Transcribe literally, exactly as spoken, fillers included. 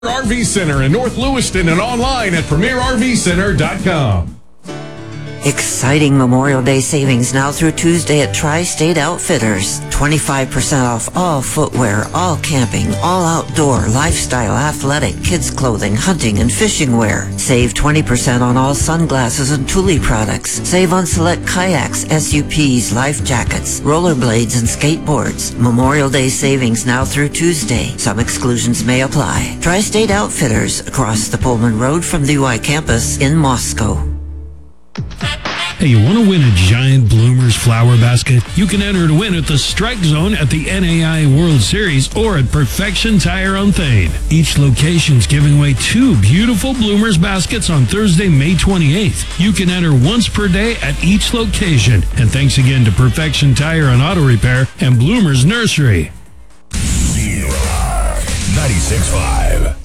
R V Center in North Lewiston and online at premier r v center dot com. Exciting Memorial Day savings now through Tuesday at Tri-State Outfitters. twenty-five percent off all footwear, all camping, all outdoor, lifestyle, athletic, kids clothing, hunting, and fishing wear. Save twenty percent on all sunglasses and Thule products. Save on select kayaks, S U Ps, life jackets, rollerblades, and skateboards. Memorial Day savings now through Tuesday. Some exclusions may apply. Tri-State Outfitters across the Pullman Road from the U I campus in Moscow. Hey, you want to win a giant Bloomers flower basket? You can enter to win at the Strike Zone at the N A I World Series or at Perfection Tire on Thane. Each location's giving away two beautiful Bloomers baskets on Thursday, May twenty-eighth. You can enter once per day at each location. And thanks again to Perfection Tire and Auto Repair and Bloomers Nursery. ninety-six point five